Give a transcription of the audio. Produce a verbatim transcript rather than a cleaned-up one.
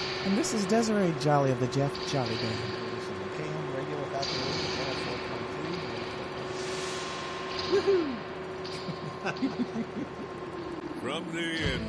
And this is Desiree Jolly of the Jeff Jolly Band. K M Radio without the woohoo. From the